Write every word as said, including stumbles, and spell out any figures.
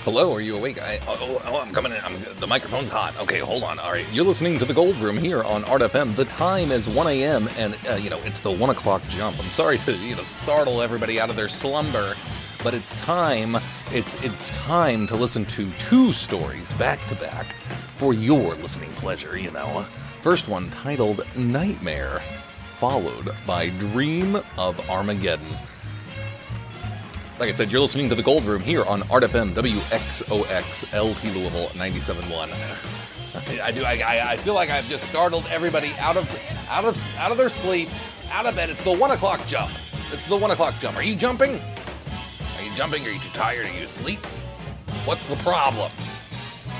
Hello, are you awake? I, oh, oh, I'm coming in. I'm, the microphone's hot. Okay, hold on. All right, you're listening to The Gold Room here on Art F M. The time is one a.m. and, uh, you know, it's the one o'clock jump. I'm sorry to, you know, startle everybody out of their slumber, but it's time, it's, it's time to listen to two stories back to back for your listening pleasure, you know. First one titled Nightmare, followed by Dream of Armageddon. Like I said, you're listening to The Gold Room here on Art F M, W X O X, L P Louisville, ninety-seven point one. I do. I, I, I feel like I've just startled everybody out of, out of, out of their sleep, out of bed. It's the one o'clock jump. It's the one o'clock jump. Are you jumping? Are you jumping? Are you too tired? Are you asleep? What's the problem?